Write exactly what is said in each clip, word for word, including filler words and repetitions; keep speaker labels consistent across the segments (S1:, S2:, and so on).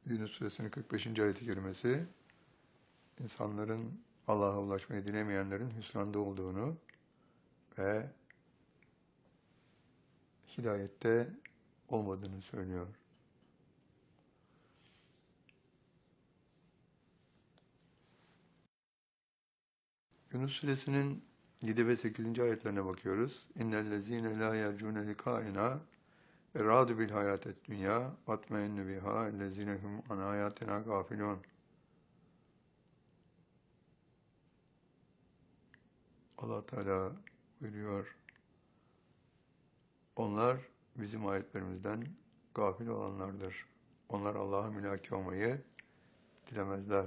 S1: Yunus Suresinin kırk beşinci ayet-i kerimesi, insanların Allah'a ulaşmayı dilemeyenlerin hüsranda olduğunu ve hidayette olmadığını söylüyor. Yunus Suresinin yedi ve sekizinci ayetlerine bakıyoruz. İnnellezîne lâ yercûne likâinâ ve râdu bil hayâtet dünyâ vatmeinnü bihâ ellezîne hum an âyâtinâ gâfilûn. Allah Teala buyuruyor. Onlar bizim ayetlerimizden gafil olanlardır. Onlar Allah'a mülaki olmayı dilemezler.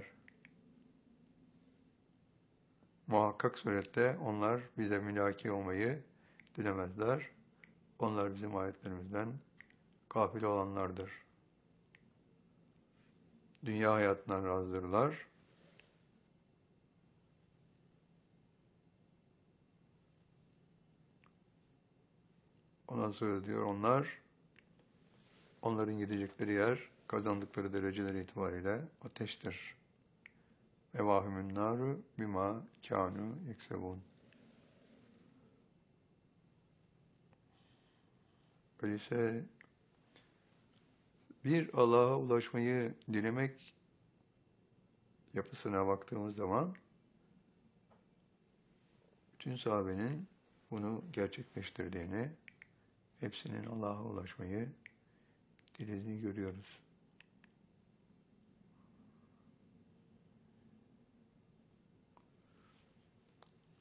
S1: Muhakkak surette onlar bize mülaki olmayı dilemezler. Onlar bizim ayetlerimizden gafil olanlardır. Dünya hayatından razdırlar. Ondan sonra diyor onlar, onların gidecekleri yer, kazandıkları dereceler itibariyle ateştir. Evâhümün nâru bimâ kânû yeksebûn. Öyleyse bir Allah'a ulaşmayı dilemek yapısına baktığımız zaman bütün sahabenin bunu gerçekleştirdiğini, hepsinin Allah'a ulaşmayı dilediğini görüyoruz.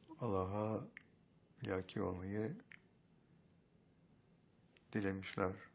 S1: Allah'a mülaki olmayı dilemişler.